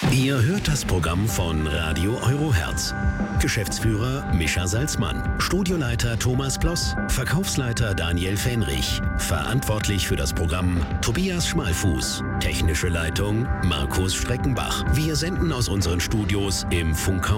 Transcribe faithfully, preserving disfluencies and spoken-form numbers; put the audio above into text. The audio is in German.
Ihr hört das Programm von Radio Eurohertz. Geschäftsführer Mischa Salzmann, Studioleiter Thomas Ploss, Verkaufsleiter Daniel Fenrich, verantwortlich für das Programm Tobias Schmalfuß, technische Leitung Markus Streckenbach. Wir senden aus unseren Studios im Funkhaus